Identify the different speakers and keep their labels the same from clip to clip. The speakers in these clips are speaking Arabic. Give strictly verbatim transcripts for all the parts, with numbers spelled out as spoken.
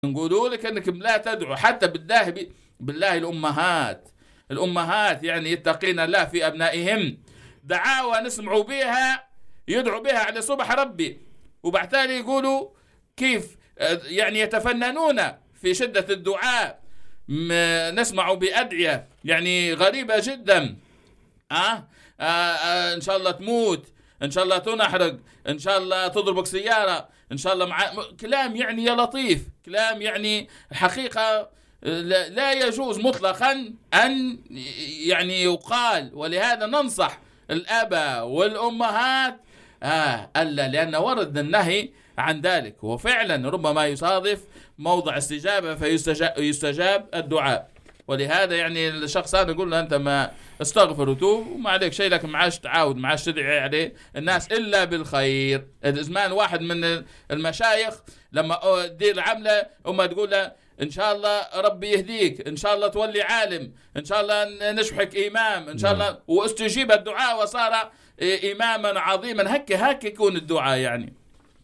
Speaker 1: نقولوا لك أنكم لا تدعوا حتى بالله بالله الأمهات الأمهات يعني يتقين الله في أبنائهم، دعاوى نسمعوا بها يدعوا بها على صبح ربي، وبعتالي يقولوا كيف يعني يتفننون في شدة الدعاء، نسمع بأدعية يعني غريبة جدا. أه؟ آه آه إن شاء الله تموت، إن شاء الله تنحرق، إن شاء الله تضربك سيارة، إن شاء الله مع... كلام يعني يا لطيف، كلام يعني حقيقة لا يجوز مطلقا أن يعني يقال. ولهذا ننصح الآباء والأمهات آه ألا، لأن ورد النهي عن ذلك، وفعلا ربما يصادف موضع استجابة فيستجاب الدعاء. ولهذا يعني الشخص أنا أقول له أنت ما استغفر وتوب وما عليك شيء، لكن معاش تعاود معاش تدعي عليه الناس إلا بالخير. زمان واحد من المشايخ لما دير عملة وما تقول له إن شاء الله ربي يهديك، إن شاء الله تولي عالم، إن شاء الله نشبحك إمام، إن شاء الله، واستجيب الدعاء وصار إماما عظيما. هك هك يكون الدعاء. يعني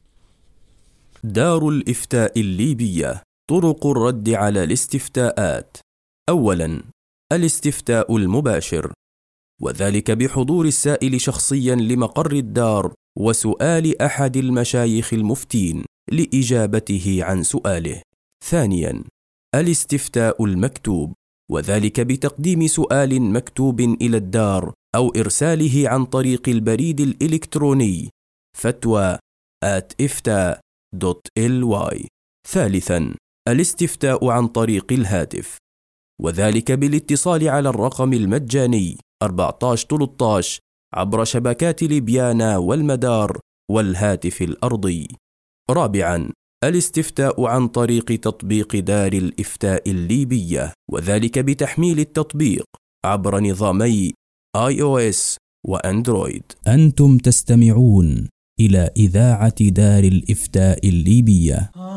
Speaker 2: دار الإفتاء الليبية. طرق الرد على الاستفتاءات. أولا، الاستفتاء المباشر، وذلك بحضور السائل شخصيا لمقر الدار وسؤال أحد المشايخ المفتين لإجابته عن سؤاله. ثانيا، الاستفتاء المكتوب، وذلك بتقديم سؤال مكتوب إلى الدار أو إرساله عن طريق البريد الإلكتروني فتوى آت إفتاء دوت إل واي. ثالثا، الاستفتاء عن طريق الهاتف، وذلك بالاتصال على الرقم المجاني أربعة عشر ثلاثة عشر عبر شبكات ليبيانا والمدار والهاتف الأرضي. رابعا، الاستفتاء عن طريق تطبيق دار الإفتاء الليبية، وذلك بتحميل التطبيق عبر نظامي آي أو إس وأندرويد.
Speaker 3: أنتم تستمعون إلى إذاعة دار الإفتاء الليبية.